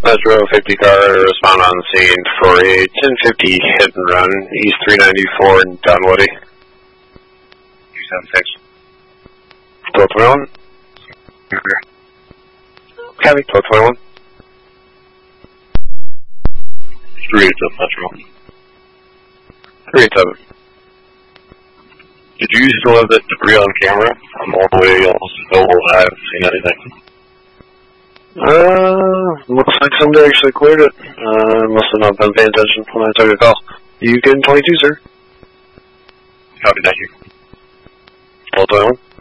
Metro 50 car to respond on scene for a 1050 hit and run, East 394 in Dunwoody. 276. 1221. Copy, 1221. 387 Metro. 387. Did you still have that debris on camera? I'm all the way almost over. I haven't seen anything. Looks like somebody actually cleared it. Must have not been paying attention when I took a call. You get 22, sir. Copy, thank you. 1221.